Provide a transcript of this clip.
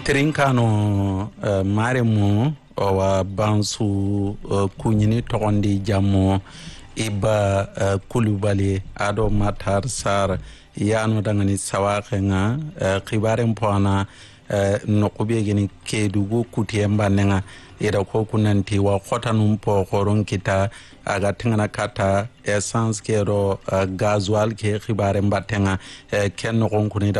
Trinkano maremu wa bansu kunyini togondi jamo iba kulubali ado matar sar yano dangani sawake nga kibare mpona nokubye gini kedugu kutiemba nenga ida ko kunanti wa khota numpo koron kita aga tingana kata essence kero gasoil ke kibare mbatenga ken no